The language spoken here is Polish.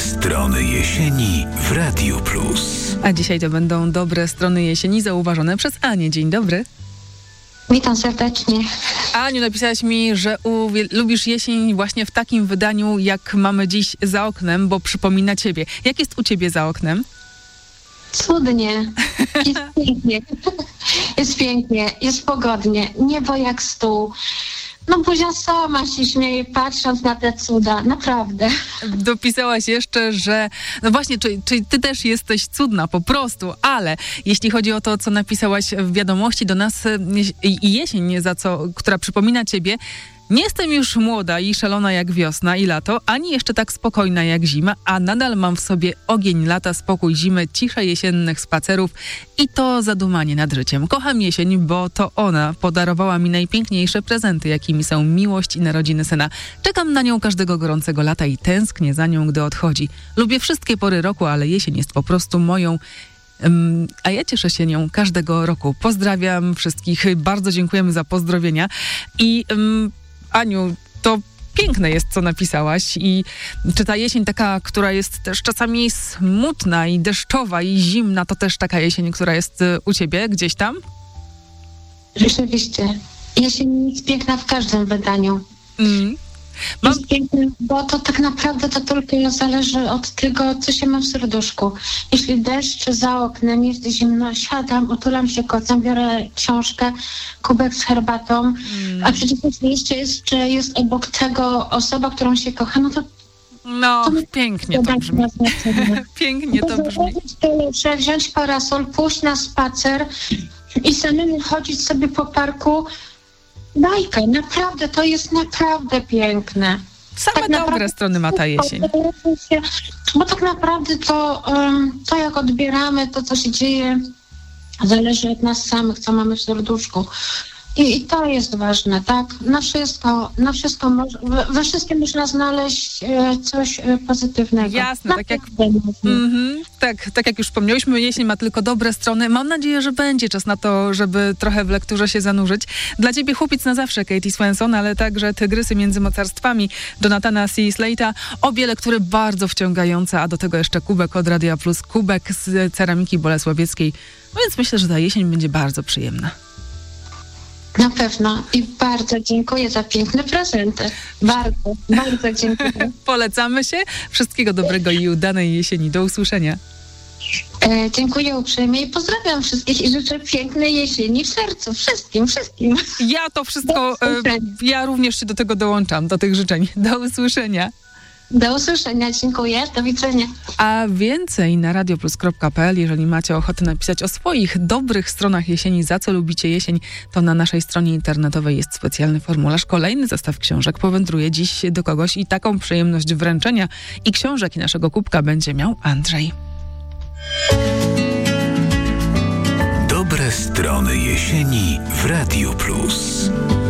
strony jesieni w Radiu Plus. A dzisiaj to będą dobre strony jesieni zauważone przez Anię. Dzień dobry. Witam serdecznie. Aniu, napisałaś mi, że lubisz jesień właśnie w takim wydaniu, jak mamy dziś za oknem, bo przypomina ciebie. Jak jest u ciebie za oknem? Cudnie. Jest pięknie. Jest pięknie. Jest pogodnie. Niebo jak stół. No buzia sama się śmieje, patrząc na te cuda. Naprawdę. Dopisałaś jeszcze, że... No właśnie, czy ty też jesteś cudna po prostu, ale jeśli chodzi o to, co napisałaś w wiadomości do nas i jesień, która przypomina ciebie, nie jestem już młoda i szalona jak wiosna i lato, ani jeszcze tak spokojna jak zima, a nadal mam w sobie ogień lata, spokój zimy, ciszę jesiennych spacerów i to zadumanie nad życiem. Kocham jesień, bo to ona podarowała mi najpiękniejsze prezenty, jakimi są miłość i narodziny syna. Czekam na nią każdego gorącego lata i tęsknię za nią, gdy odchodzi. Lubię wszystkie pory roku, ale jesień jest po prostu moją... A ja cieszę się nią każdego roku. Pozdrawiam wszystkich, bardzo dziękujemy za pozdrowienia i... Aniu, to piękne jest, co napisałaś i czy ta jesień taka, która jest też czasami smutna i deszczowa i zimna, to też taka jesień, która jest u ciebie gdzieś tam? Rzeczywiście. Jesień jest piękna w każdym wydaniu. Jest piękny, bo to tak naprawdę to tylko zależy od tego, co się ma w serduszku. Jeśli deszcz za oknem, jest zimno, siadam, otulam się kocem, biorę książkę, kubek z herbatą, a przecież jeszcze jest obok tego osoba, którą się kocha, no to pięknie to brzmi. Pięknie to brzmi. Wziąć parasol, pójść na spacer i samemu chodzić sobie po parku. Bajka, naprawdę, to jest naprawdę piękne. Same tak dobre strony ma ta jesień. Bo tak naprawdę to jak odbieramy, to co się dzieje, zależy od nas samych, co mamy w serduszku. I to jest ważne, tak? We wszystkim można znaleźć coś pozytywnego. Jasne, tak jak już wspomniałyśmy, jesień ma tylko dobre strony. Mam nadzieję, że będzie czas na to, żeby trochę w lekturze się zanurzyć. Dla ciebie chłopiec na zawsze, Katie Swenson, ale także Tygrysy między mocarstwami Jonathana C. Slate'a. Obie lektury bardzo wciągające, a do tego jeszcze kubek od Radia Plus, kubek z ceramiki bolesławieckiej. No więc myślę, że ta jesień będzie bardzo przyjemna. Na pewno i bardzo dziękuję za piękne prezenty. Bardzo, bardzo dziękuję. Polecamy się. Wszystkiego dobrego i udanej jesieni. Do usłyszenia. Dziękuję uprzejmie i pozdrawiam wszystkich i życzę pięknej jesieni w sercu. Wszystkim. Ja to wszystko, ja również się do tego dołączam, do tych życzeń. Do usłyszenia. Do usłyszenia, dziękuję, do widzenia. A więcej na radioplus.pl, jeżeli macie ochotę napisać o swoich dobrych stronach jesieni, za co lubicie jesień, to na naszej stronie internetowej jest specjalny formularz. Kolejny zestaw książek powędruje dziś do kogoś i taką przyjemność wręczenia i książek i naszego kubka będzie miał Andrzej. Dobre strony jesieni w Radiu Plus.